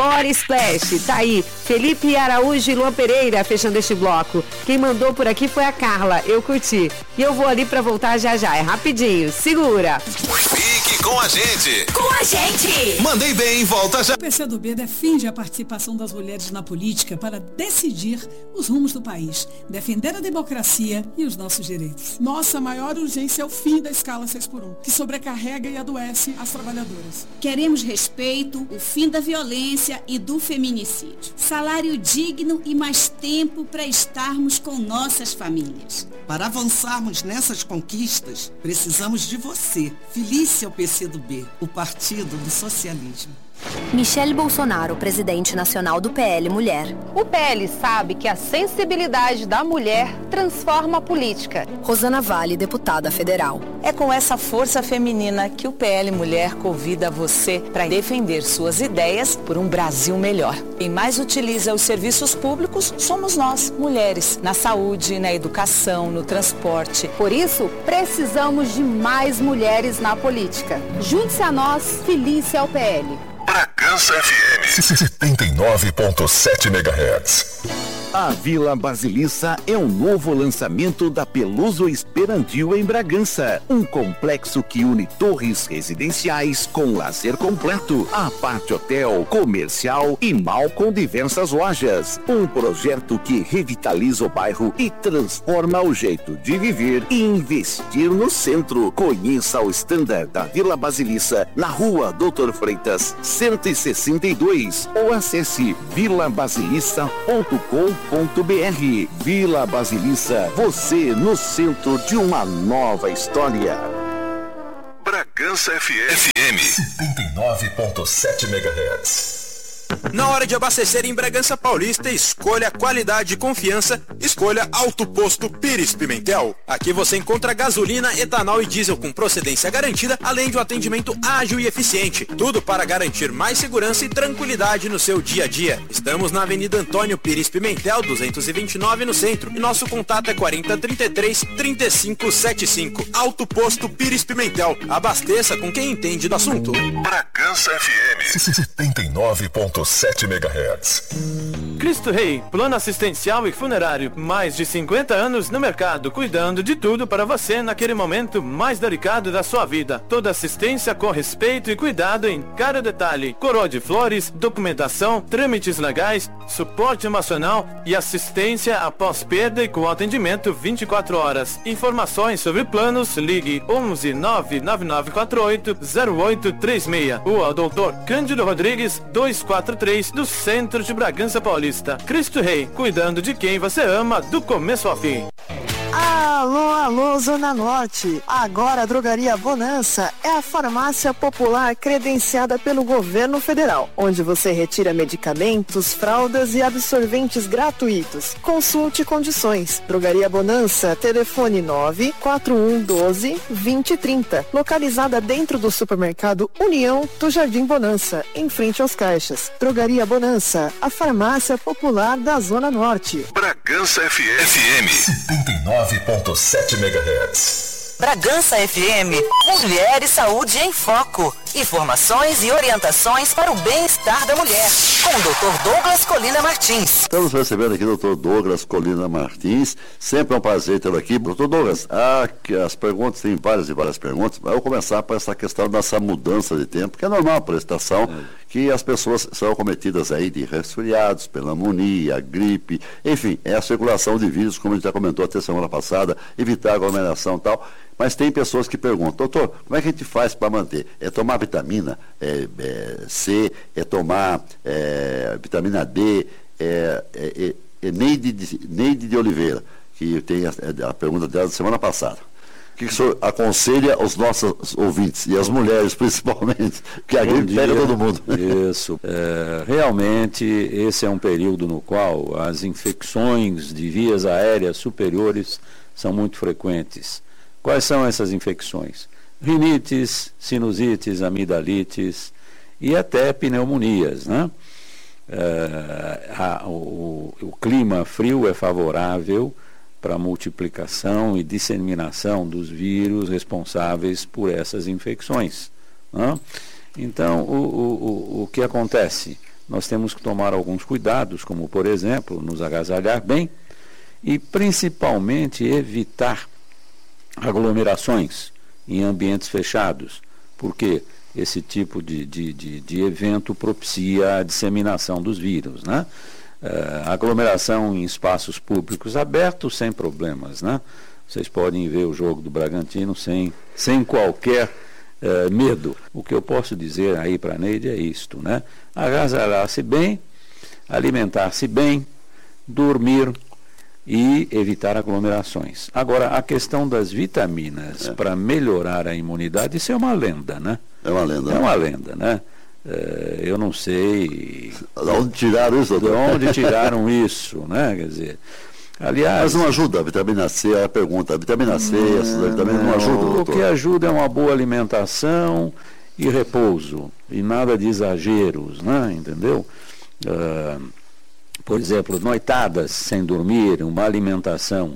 Bora Splash. Tá aí, Felipe Araújo e Luan Pereira fechando este bloco. Quem mandou por aqui foi a Carla, eu curti. E eu vou ali pra voltar já já, é rapidinho, segura. Fique com a gente. Com a gente. Mandei bem, volta já. O PCdoB defende a participação das mulheres na política para decidir os rumos do país, defender a democracia e os nossos direitos. Nossa maior urgência é o fim da escala 6x1, que sobrecarrega e adoece as trabalhadoras. Queremos respeito, o fim da violência e do feminicídio. Salário digno e mais tempo para estarmos com nossas famílias. Para avançarmos nessas conquistas, precisamos de você. Felice ao PCdoB, o Partido do Socialismo. Michele Bolsonaro, presidente nacional do PL Mulher. O PL sabe que a sensibilidade da mulher transforma a política. Rosana Vale, deputada federal. É com essa força feminina que o PL Mulher convida você para defender suas ideias por um Brasil melhor. Quem mais utiliza os serviços públicos somos nós, mulheres, na saúde, na educação, no transporte. Por isso, precisamos de mais mulheres na política. Junte-se a nós, felice ao PL. Bragança FM 79.7 MHz. A Vila Basilissa é um novo lançamento da Peluso Esperantil em Bragança. Um complexo que une torres residenciais com lazer completo, apart hotel, comercial e mall com diversas lojas. Um projeto que revitaliza o bairro e transforma o jeito de viver e investir no centro. Conheça o standard da Vila Basilissa na rua Doutor Freitas 162 ou acesse vilabasilissa.com.br. Vila Basilissa, você no centro de uma nova história. Bragança FM 79.7 MHz. Na hora de abastecer em Bragança Paulista, escolha qualidade e confiança, escolha Alto Posto Pires Pimentel. Aqui você encontra gasolina, etanol e diesel com procedência garantida, além de um atendimento ágil e eficiente. Tudo para garantir mais segurança e tranquilidade no seu dia a dia. Estamos na Avenida Antônio Pires Pimentel, 229 no centro. E nosso contato é 4033-3575. Alto Posto Pires Pimentel. Abasteça com quem entende do assunto. Bragança FM 79.7 MHz. Cristo Rei, plano assistencial e funerário. Mais de 50 anos no mercado, cuidando de tudo para você naquele momento mais delicado da sua vida. Toda assistência com respeito e cuidado em cada detalhe. Coroa de flores, documentação, trâmites legais, suporte emocional e assistência após perda e com atendimento 24 horas. Informações sobre planos, ligue 11 99948 0836. Ou ao Dr. Cândido Rodrigues 243 do centro de Bragança Paulista. Cristo Rei, cuidando de quem você ama do começo ao fim. Alô, Zona Norte. Agora a Drogaria Bonança é a farmácia popular credenciada pelo governo federal, onde você retira medicamentos, fraldas e absorventes gratuitos. Consulte condições. Drogaria Bonança, telefone 94112-2030, localizada dentro do supermercado União do Jardim Bonança, em frente aos caixas. Drogaria Bonança, a farmácia popular da Zona Norte. Bragança FM 79.7 MHz. Bragança FM, Mulher e Saúde em Foco. Informações e orientações para o bem-estar da mulher. Com o Dr. Douglas Colina Martins. Estamos recebendo aqui o Dr. Douglas Colina Martins. Sempre é um prazer tê-lo aqui. Dr. Douglas, as perguntas, tem várias e várias perguntas. Eu vou começar por essa questão dessa mudança de tempo, que é normal para a estação, que as pessoas são acometidas aí de resfriados, pneumonia, gripe, enfim, é a circulação de vírus, como a gente já comentou até semana passada, evitar aglomeração e tal. Mas tem pessoas que perguntam, doutor, como é que a gente faz para manter? É tomar vitamina C, é tomar vitamina D, Neide de Oliveira, que tem a pergunta dela da semana passada. O que o senhor aconselha aos nossos ouvintes, e as mulheres principalmente, que a gripe pega todo mundo? Isso. Realmente, esse é um período no qual as infecções de vias aéreas superiores são muito frequentes. Quais são essas infecções? Rinites, sinusites, amidalites e até pneumonias, né? O clima frio é favorável para a multiplicação e disseminação dos vírus responsáveis por essas infecções, né? Então, o que acontece? nós temos que tomar alguns cuidados, como, por exemplo, nos agasalhar bem e, principalmente, evitar aglomerações em ambientes fechados, porque esse tipo de evento propicia a disseminação dos vírus, né? Aglomeração em espaços públicos abertos sem problemas, né? Vocês podem ver o jogo do Bragantino sem qualquer medo. O que eu posso dizer aí para a Neide é isto, né? Agasalhar-se bem, alimentar-se bem, dormir e evitar aglomerações. Agora, a questão das vitaminas para melhorar a imunidade, isso é uma lenda, né? É uma lenda. É uma lenda, né? Eu não sei... De onde tiraram isso? De onde tiraram isso, né? Quer dizer... Aliás, mas não ajuda a vitamina C, é a pergunta. A vitamina C, essas vitaminas não ajudam, doutor? O que ajuda é uma boa alimentação e repouso, e nada de exageros, né? Entendeu? Por exemplo, noitadas sem dormir, uma alimentação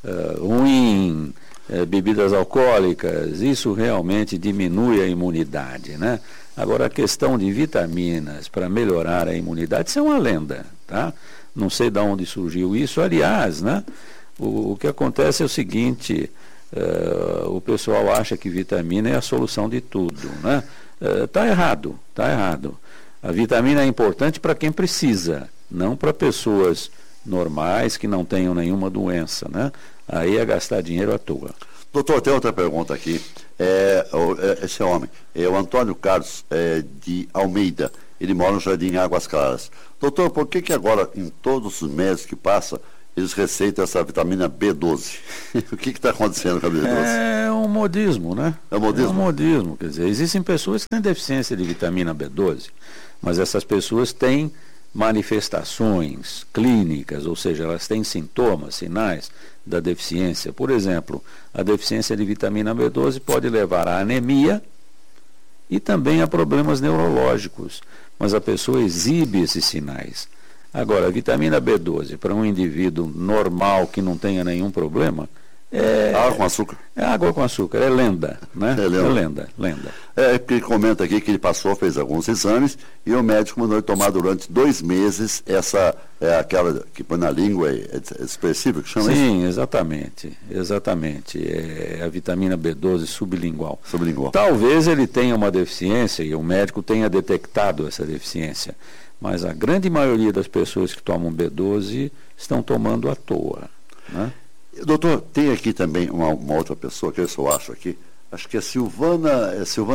ruim, bebidas alcoólicas, isso realmente diminui a imunidade, né? Agora, a questão de vitaminas para melhorar a imunidade, isso é uma lenda, tá? Não sei de onde surgiu isso. Aliás, né, o que acontece é o seguinte, o pessoal acha que vitamina é a solução de tudo, né? Tá errado. A vitamina é importante para quem precisa, não para pessoas normais que não tenham nenhuma doença, né? Aí é gastar dinheiro à toa. Doutor, tem outra pergunta aqui. Esse homem, é o Antônio Carlos de Almeida. Ele mora no Jardim Águas Claras. Doutor, por que agora, em todos os meses que passa, eles receitam essa vitamina B12? O que está acontecendo com a B12? É um modismo, né? É um modismo? É um modismo. Quer dizer, existem pessoas que têm deficiência de vitamina B12, mas essas pessoas têm manifestações clínicas, ou seja, elas têm sintomas, sinais da deficiência. Por exemplo, a deficiência de vitamina B12 pode levar à anemia e também a problemas neurológicos, mas a pessoa exibe esses sinais. Agora, a vitamina B12 para um indivíduo normal que não tenha nenhum problema é água com açúcar. É água com açúcar, é lenda, né? É lenda. Porque ele comenta aqui que ele fez alguns exames e o médico mandou ele tomar durante 2 meses aquela que põe na língua, é expressivo que chama isso? Sim, exatamente. É a vitamina B12 sublingual. Sublingual. Talvez ele tenha uma deficiência e o médico tenha detectado essa deficiência, mas a grande maioria das pessoas que tomam B12 estão tomando à toa, né? Doutor, tem aqui também uma outra pessoa que eu só acho aqui, acho que é Silvana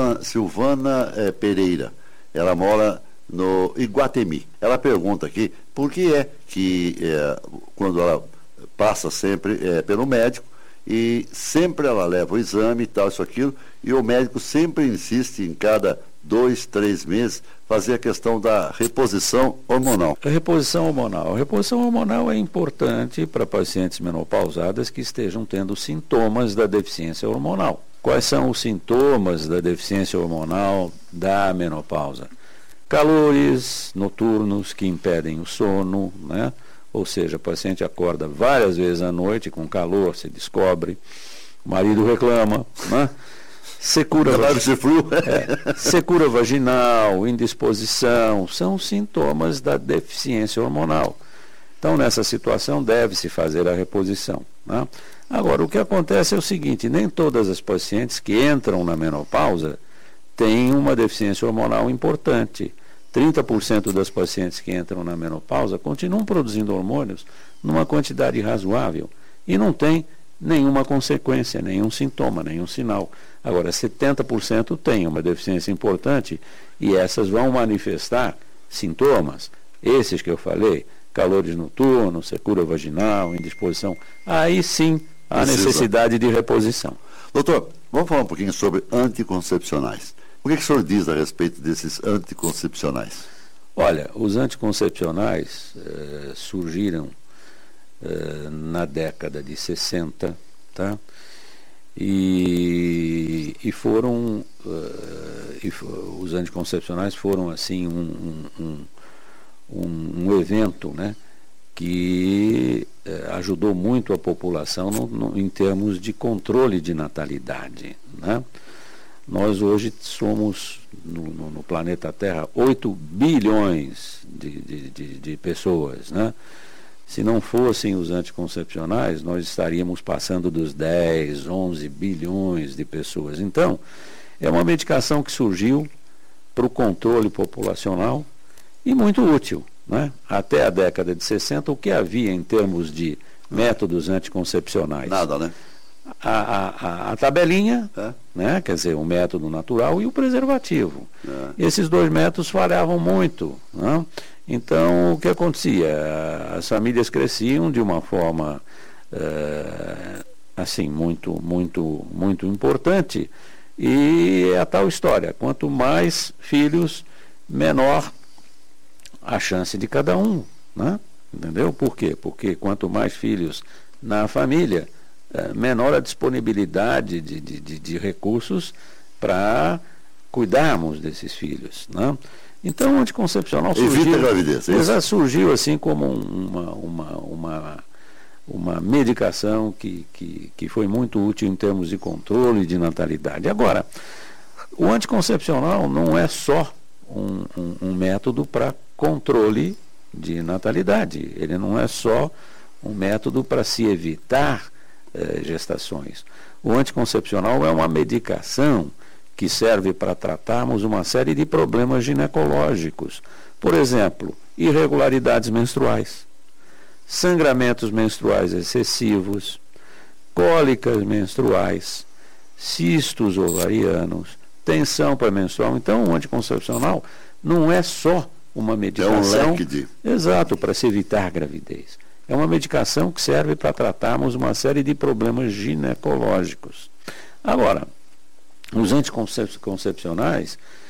Pereira. Ela mora no Iguatemi. Ela pergunta aqui por que é que quando ela passa sempre pelo médico e sempre ela leva o exame e tal, isso, aquilo, e o médico sempre insiste em cada 2, 3 meses fazer a questão da reposição hormonal. A reposição hormonal é importante para pacientes menopausadas que estejam tendo sintomas da deficiência hormonal. Quais são os sintomas da deficiência hormonal da menopausa? Calores noturnos que impedem o sono, né? Ou seja, o paciente acorda várias vezes à noite com calor, se descobre, o marido reclama, né? Secura vaginal, indisposição, são sintomas da deficiência hormonal. Então, nessa situação, deve-se fazer a reposição, né? Agora, o que acontece é o seguinte, nem todas as pacientes que entram na menopausa têm uma deficiência hormonal importante. 30% das pacientes que entram na menopausa continuam produzindo hormônios numa quantidade razoável e não tem nenhuma consequência, nenhum sintoma, nenhum sinal. Agora, 70% têm uma deficiência importante e essas vão manifestar sintomas, esses que eu falei, calores noturnos, secura vaginal, indisposição. Aí sim há necessidade de reposição. Doutor, vamos falar um pouquinho sobre anticoncepcionais. O que o senhor diz a respeito desses anticoncepcionais? Olha, os anticoncepcionais surgiram na década de 60, tá? E foram os anticoncepcionais foram assim um evento, né, que ajudou muito a população em termos de controle de natalidade, né? Nós hoje somos no planeta Terra 8 bilhões de pessoas, né? Se não fossem os anticoncepcionais, nós estaríamos passando dos 10, 11 bilhões de pessoas. Então, é uma medicação que surgiu para o controle populacional e muito útil, né? Até a década de 60, o que havia em termos de métodos anticoncepcionais? Nada, né? A tabelinha, né? Quer dizer, o método natural e o preservativo. Esses dois métodos falhavam muito, né? Então, o que acontecia? As famílias cresciam de uma forma assim, muito importante, e é a tal história: quanto mais filhos, menor a chance de cada um, né? Entendeu? Por quê? Porque quanto mais filhos na família, menor a disponibilidade de recursos para cuidarmos desses filhos, né? Então, o anticoncepcional evita a gravidez, surgiu assim como uma medicação que foi muito útil em termos de controle de natalidade. Agora, o anticoncepcional não é só um método para controle de natalidade. Ele não é só um método para se evitar gestações. O anticoncepcional é uma medicação que serve para tratarmos uma série de problemas ginecológicos. Por exemplo, irregularidades menstruais, sangramentos menstruais excessivos, cólicas menstruais, cistos ovarianos, tensão pré-menstrual. Então, o anticoncepcional não é só uma medicação, é um leque exato, para se evitar gravidez. É uma medicação que serve para tratarmos uma série de problemas ginecológicos. Agora, os anticoncepcionais